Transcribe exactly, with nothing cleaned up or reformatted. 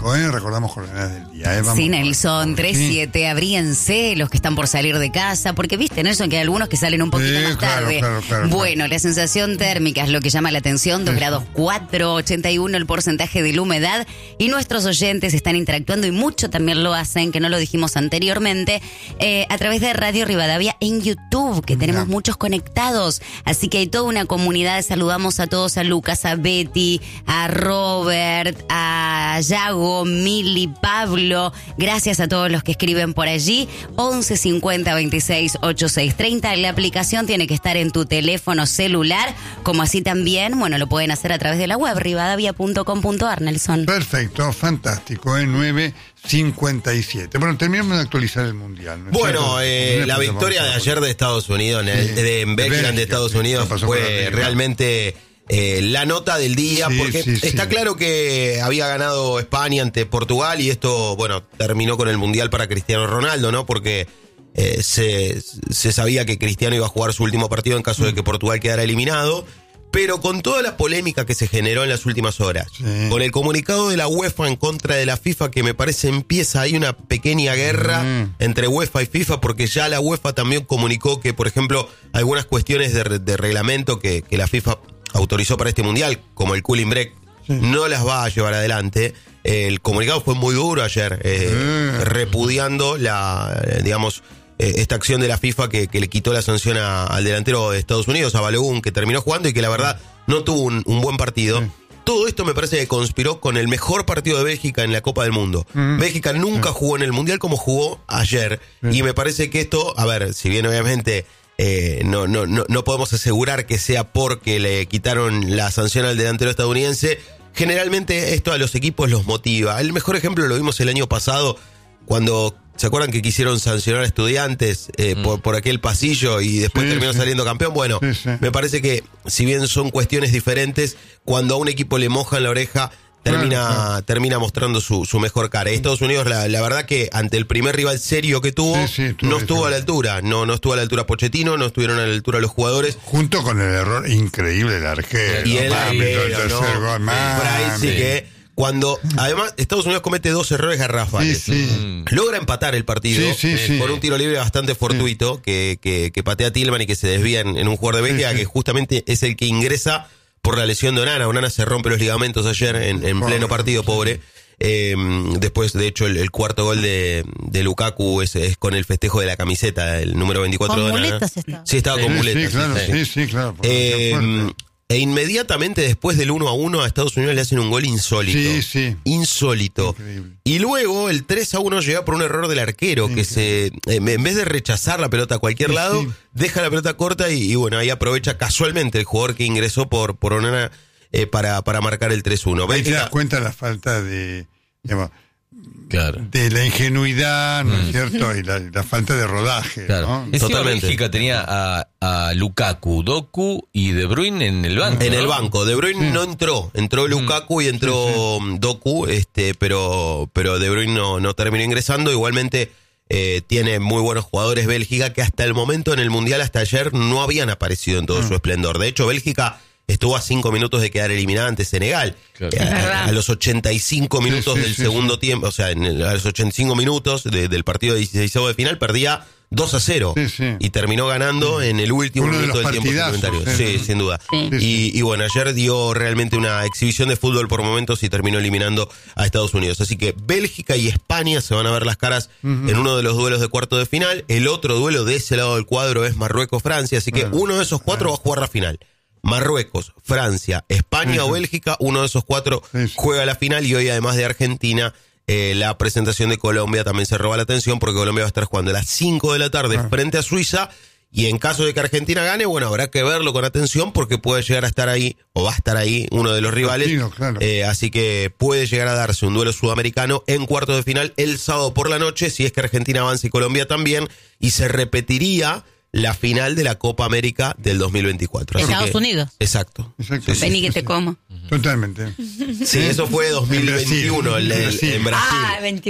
fantástico, ¿eh? Recordamos coordenadas del día, ¿eh? Vamos Sí, Nelson, tres siete, sí. abríense los que están por salir de casa, porque viste, Nelson, que hay algunos que salen un poquito Sí, más claro, tarde. claro, claro, bueno, claro. la sensación térmica es lo que llama la atención, dos grados cuatro, ochenta y uno el porcentaje de la humedad, y nuestros oyentes están interactuando, y mucho también lo hacen, que no lo dijimos anteriormente, eh, a través de Radio Rivadavia en YouTube, que tenemos Ya. muchos conectados, así que hay toda una comunidad. Saludamos a todos, a Lucas, a Betty, a Robert, a Yago, Mili, Pablo. Gracias a todos los que escriben por allí. once cincuenta veintiséis ochenta y seis treinta. La aplicación tiene que estar en tu teléfono celular, como así también, bueno, lo pueden hacer a través de la web, rivadavia punto com punto ar, Nelson. Perfecto, fantástico, ¿eh? nueve cincuenta y siete. Bueno, terminamos de actualizar el Mundial, ¿no es Bueno, cierto? eh, la Vamos victoria a- de ayer de Estados Unidos, en el, Sí. de, en Bélgica, Bélgica, de Estados sí, Unidos, lo pasó por fue arriba. realmente eh, la nota del día, Sí, porque sí, sí. está claro que había ganado España ante Portugal y esto, bueno, terminó con el Mundial para Cristiano Ronaldo, ¿no? Porque eh, se, se sabía que Cristiano iba a jugar su último partido en caso de que Portugal quedara eliminado. Pero con toda la polémica que se generó en las últimas horas, Sí. con el comunicado de la UEFA en contra de la FIFA, que me parece empieza ahí una pequeña guerra Mm. entre UEFA y FIFA, porque ya la UEFA también comunicó que, por ejemplo, algunas cuestiones de, re- de reglamento que, que la FIFA autorizó para este mundial, como el cooling break, Sí. no las va a llevar adelante. El comunicado fue muy duro ayer, eh, Mm. repudiando la, eh, digamos, eh, esta acción de la FIFA que, que le quitó la sanción a- al delantero de Estados Unidos, a Balogun, que terminó jugando y que la verdad no tuvo un, un buen partido. Sí. Todo esto me parece que conspiró con el mejor partido de Bélgica en la Copa del Mundo. Mm. Bélgica nunca jugó en el Mundial como jugó ayer. Sí. Y me parece que esto, a ver, si bien obviamente eh, no, no, no, no podemos asegurar que sea porque le quitaron la sanción al delantero estadounidense, generalmente esto a los equipos los motiva. El mejor ejemplo lo vimos el año pasado cuando... ¿Se acuerdan que quisieron sancionar a Estudiantes eh, Mm. por, por aquel pasillo y después Sí, terminó sí. saliendo campeón? Bueno, Sí, sí. me parece que si bien son cuestiones diferentes, cuando a un equipo le mojan la oreja, termina, Claro, claro. termina mostrando su, su mejor cara. Y Estados Unidos, la, la verdad que ante el primer rival serio que tuvo, Sí, sí, estuvo no estuvo a la ese- altura. No, no estuvo a la altura Pochettino, no estuvieron a la altura los jugadores. Junto con el error increíble del arquero. Y el Mami, arquero, el tercer ¿no? gol, mami. Por ahí sí que cuando, además, Estados Unidos comete dos errores garrafales. Sí, sí. Logra empatar el partido Sí, sí, eh, sí. con un tiro libre bastante fortuito que, que, que patea Tillman y que se desvía en, en un jugador de Bélgica Sí, sí. que justamente es el que ingresa por la lesión de Onana. Onana se rompe los ligamentos ayer en, en Pobre, pleno partido, sí. pobre. Eh, después, de hecho, el, el cuarto gol de, de Lukaku es, es con el festejo de la camiseta, el número veinticuatro Con de Onana. muletas está. Sí, estaba Sí, con Sí, muletas. sí, claro, sí, sí. sí, sí, claro. por Eh, fuerte. e inmediatamente después del uno a uno a Estados Unidos le hacen un gol insólito. Sí, sí. Insólito. Increíble. Y luego el tres a uno llega por un error del arquero que se, eh, en vez de rechazar la pelota a cualquier Sí, lado, sí. deja la pelota corta y, y bueno, ahí aprovecha casualmente el jugador que ingresó por, por Onana eh, para, para marcar el tres uno. Ahí te das Bélgica, cuenta la falta de, digamos, Claro. de la ingenuidad, ¿no es Mm. cierto? Y la, la falta de rodaje, Claro. ¿no? Encima Totalmente. Bélgica tenía a, a Lukaku, Doku y De Bruyne en el banco. en ¿no? el banco. De Bruyne Sí. no entró. Entró Lukaku y entró Doku, este, pero, pero De Bruyne no, no terminó ingresando. Igualmente eh, tiene muy buenos jugadores Bélgica que hasta el momento en el Mundial, hasta ayer, no habían aparecido en todo Mm. su esplendor. De hecho, Bélgica estuvo a cinco minutos de quedar eliminada ante Senegal. Claro. Eh, Es a, verdad. a los ochenta y cinco minutos sí, del sí, segundo sí. tiempo, o sea, en el- a los ochenta y cinco minutos de- del partido de dieciséis de final, perdía dos a cero. Sí, sí. Y terminó ganando en el último Uno de minuto los del tiempo partidazos, suplementario. sí. Sí, sin duda. Sí. Sí, sí. Y, y bueno, ayer dio realmente una exhibición de fútbol por momentos y terminó eliminando a Estados Unidos. Así que Bélgica y España se van a ver las caras Ujú. en uno de los duelos de cuarto de final. El otro duelo de ese lado del cuadro es Marruecos-Francia. Así que Bueno, uno de esos cuatro va a jugar la final. Marruecos, Francia, España Ujú. o Bélgica, uno de esos cuatro Sí, sí. juega la final. Y hoy, además de Argentina, eh, la presentación de Colombia también se roba la atención porque Colombia va a estar jugando a las cinco de la tarde Ah. frente a Suiza. Y en caso de que Argentina gane, bueno, habrá que verlo con atención porque puede llegar a estar ahí, o va a estar ahí, uno de los rivales. Latino, claro. Eh, así que puede llegar a darse un duelo sudamericano en cuartos de final el sábado por la noche, si es que Argentina avanza y Colombia también, y se repetiría la final de la Copa América del dos mil veinticuatro. Así Estados que- Unidos. Exacto. Exacto. Sí, sí. Vení que te como. Totalmente. Sí, eso fue dos mil veintiuno En el- el- Brasil. en Brasil. Ah, veintiuno.